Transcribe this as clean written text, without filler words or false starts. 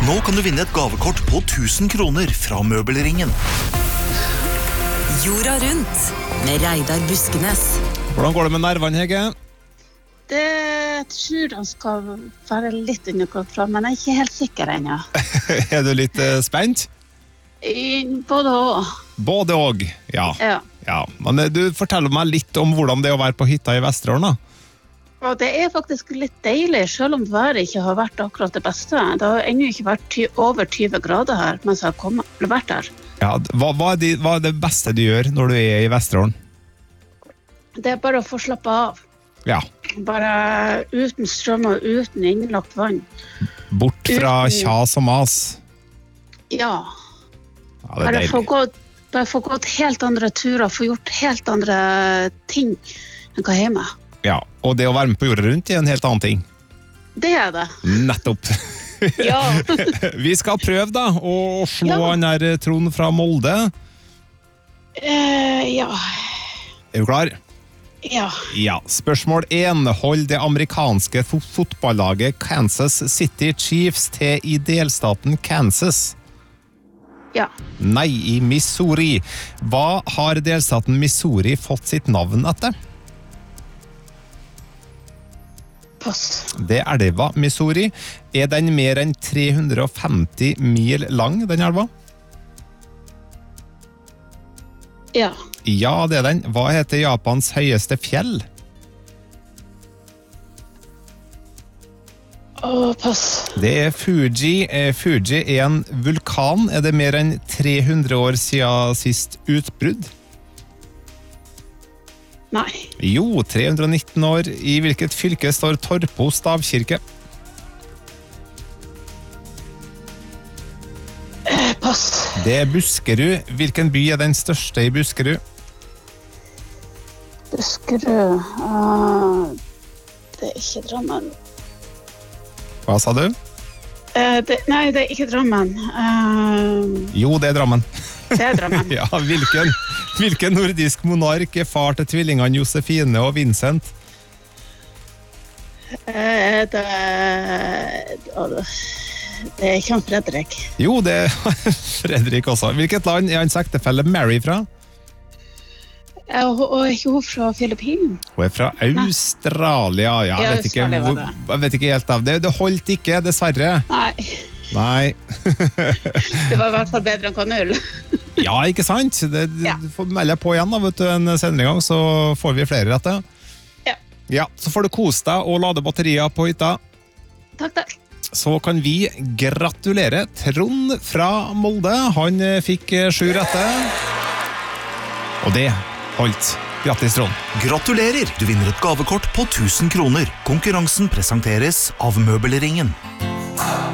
Nå kan du vinne et gavekort på 1000 kroner fra Møbelringen. Jorda rundt med Reidar Buskenes. Hvordan går det med nervene, Hege? Det tror jeg skal være litt underklokt fra, men jeg ikke helt sikker ennå. Er du litt spent? Både og. Både og, ja. Ja. Men du forteller meg litt om hvordan det er å være på hytta i Vesterålen, da. Og det er faktisk litt deilig, selv om været ikke har vært akkurat det beste. Det har ennå ikke vært over 20 grader her, mens jeg har vært her. Ja, hva er det beste du gjør når du er i Vesterålen? Det er bare å få slappe av. Ja. Bare uten strøm og uten innlagt vann. Bort fra kjas og mas. Ja. Ja, det er deilig. Bare få gått helt andre turer, få gjort helt andre ting enn hva hjemme. Ja, og det å være med på jorda rundt er en helt annen ting. Det er det. Nettopp. Ja. Vi skal prøve da, å slå han der Trond fra Molde. Ja. Er du klar? Ja. Ja, spørsmål 1. Hold det amerikanske fotballaget Kansas City Chiefs til i delstaten Kansas? Ja. Nei, i Missouri. Hva har delstaten Missouri fått sitt navn etter? Pass. Det er elva Missouri. Er den mer enn 350 mil lang, den elva? Ja. Ja, det er den. Hva heter Japans høyeste fjell? Pass. Det er Fuji. Fuji er en vulkan. Er det mer enn 300 år siden sist utbrudd? Nei. Jo, 319 år. I hvilket fylke står Torpo stavkirke? Pass. Det er Buskerud. Hvilken by er den største i Buskerud? Buskerud. Det er ikke Drammen. Hva sa du? Nei, det er ikke Drammen. Jo, det er Drammen. Det er Drammen. Ja, hvilken nordisk monark er far til tvillingene Josefine og Vincent? Det er ikke han Fredrik. Jo, det er Fredrik også. Hvilket land er hans ektefelle Mary fra? Og ikke hun fra Filippinen? Hun er fra Australia. Ja, jeg vet ikke helt av det. Det holdt ikke, dessverre. Nei. Det var i hvert fall bedre enn K0. Ja, ikke sant? Du får melde på igjen da, vet du, en senere gang, så får vi flere rette. Ja, så får du kose deg og lade batterier på hytta. Takk. Så kan vi gratulere Trond fra Molde. Han fikk 7 rette. Og det holdt. Grattis, Trond. Gratulerer! Du vinner et gavekort på 1000 kroner. Konkurransen presenteres av Møbelringen.